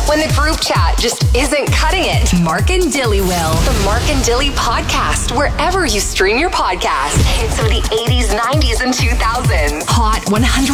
when the group chat just isn't cutting it. Mark and Dilly will. The Mark and Dilly podcast, wherever you stream your podcast. Hits of the 80s, 90s, and 2000s. Hot 100.